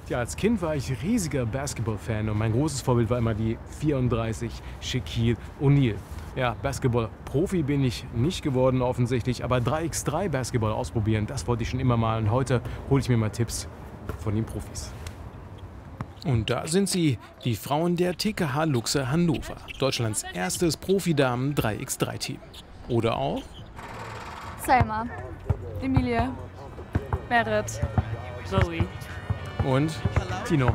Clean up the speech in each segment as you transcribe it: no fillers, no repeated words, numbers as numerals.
Ja, als Kind war ich riesiger Basketball-Fan und mein großes Vorbild war immer die 34 Shaquille O'Neal. Ja, Basketball-Profi bin ich nicht geworden offensichtlich, aber 3x3 Basketball ausprobieren, das wollte ich schon immer mal und heute hole ich mir mal Tipps von den Profis. Und da sind sie, die Frauen der TKH Luxe Hannover, Deutschlands erstes Profidamen 3x3-Team. Oder auch Selma, Emilie, Merit, Zoe. und Tino.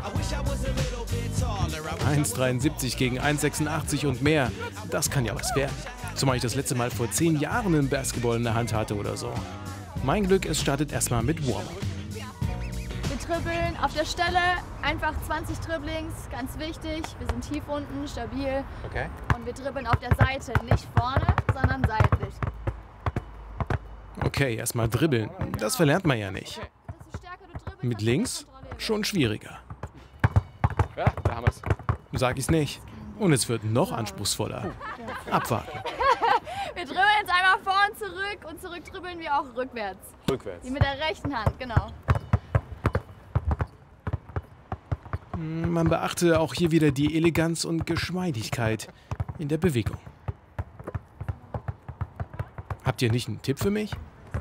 1,73 gegen 1,86 und mehr. Das kann ja was werden. Zumal ich das letzte Mal vor 10 Jahren einen Basketball in der Hand hatte oder so. Mein Glück, es startet erstmal mit Warm-up. wir dribbeln auf der Stelle, einfach 20 Dribblings, ganz wichtig. Wir sind tief unten, stabil Okay. und wir dribbeln auf der Seite, nicht vorne, sondern seitlich. Okay, erstmal dribbeln. Das verlernt man ja nicht. Desto stärker du dribbelst, Mit desto links mehr Kontrolle. schon schwieriger. Ja, da haben wir es. Sag ich's nicht. Und es wird noch anspruchsvoller. Abwarten. Wir dribbeln jetzt einmal vor und zurück dribbeln wir auch rückwärts. Rückwärts. Wie mit der rechten Hand, genau. Man beachte auch hier wieder die Eleganz und Geschmeidigkeit in der Bewegung. Habt ihr nicht einen Tipp für mich?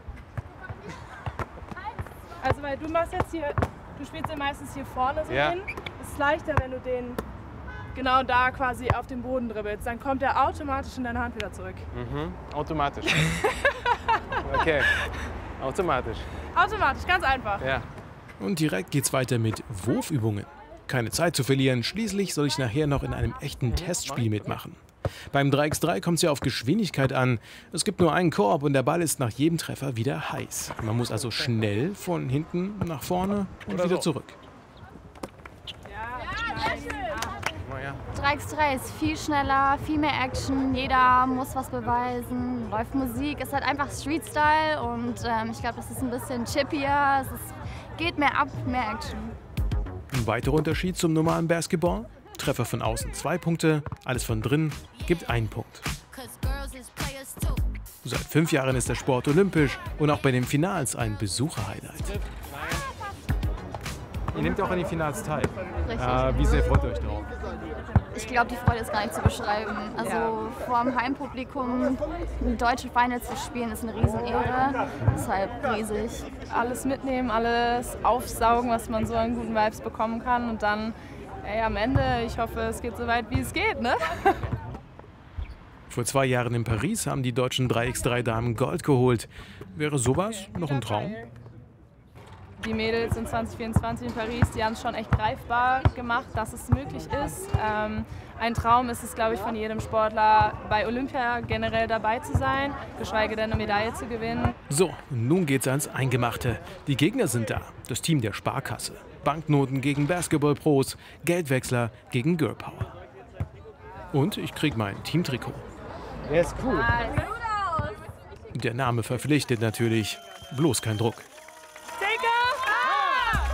Also weil du machst jetzt hier, du spielst den meistens hier vorne so Ja. hin. Es ist leichter, wenn du den genau da quasi auf den Boden dribbelst. Dann kommt er automatisch in deine Hand wieder zurück. Automatisch. Okay. Automatisch. Automatisch, ganz einfach. Ja. Und direkt geht's weiter mit Wurfübungen. Keine Zeit zu verlieren, schließlich soll ich nachher noch in einem echten Testspiel mitmachen. Beim 3x3 kommt es ja auf Geschwindigkeit an. Es gibt nur einen Korb und der Ball ist nach jedem Treffer wieder heiß. Man muss also schnell von hinten nach vorne und Oder wieder so. zurück. Mal ja. 3x3 ist viel schneller, viel mehr Action, jeder muss was beweisen, läuft Musik, ist halt einfach Street-Style und ich glaube, das ist ein bisschen chippier, geht mehr ab, mehr Action. Ein weiterer Unterschied zum normalen Basketball? Treffer von außen 2 Punkte, alles von drin gibt 1 Punkt. Seit 5 Jahren ist der Sport olympisch und auch bei den Finals ein Besucherhighlight. Ihr nehmt auch an den Finals teil. Richtig. Wie sehr freut ihr euch darauf? Ich glaube, die Freude ist gar nicht zu beschreiben. Also vor dem Heimpublikum deutsche Finals zu spielen, ist eine Riesenehre. Deshalb riesig. Alles mitnehmen, alles aufsaugen, was man so an guten Vibes bekommen kann. Und dann am Ende, ich hoffe, es geht so weit, wie es geht, ne? Vor 2 Jahren in Paris haben die deutschen 3x3-Damen Gold geholt. Wäre sowas noch ein Traum? Die Mädels in 2024 in Paris, die haben es schon echt greifbar gemacht, dass es möglich ist. Ein Traum ist es, glaube ich, von jedem Sportler, bei Olympia generell dabei zu sein, geschweige denn eine Medaille zu gewinnen. So, nun geht's ans Eingemachte. Die Gegner sind da. Das Team der Sparkasse. Banknoten gegen Basketball-Pros, Geldwechsler gegen Girl Power. Und ich krieg mein Teamtrikot. Der ist cool. Der Name verpflichtet natürlich. Bloß kein Druck.